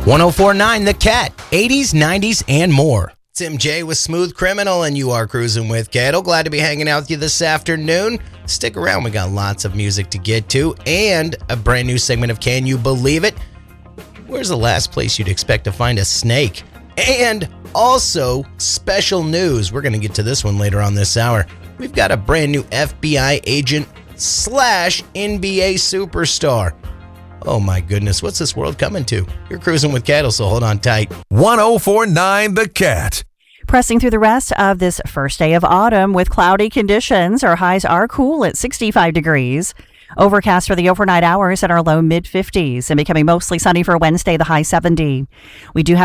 1049 The Cat, 80s, 90s, and more. Tim J with Smooth Criminal, and you are cruising with Cattle. Glad to be hanging out with you this afternoon. Stick around. We got lots of music to get to and a brand new segment of Can You Believe It? Where's the last place you'd expect to find a snake? And also special news. We're going to get to this one later on this hour. We've got a brand new FBI agent / NBA superstar. Oh my goodness, what's this world coming to? You're cruising with Cattle, so hold on tight. 1049 The Cat. Pressing through the rest of this first day of autumn with cloudy conditions. Our highs are cool at 65 degrees. Overcast for the overnight hours at our low mid-50s and becoming mostly sunny for Wednesday, the high 70. We do have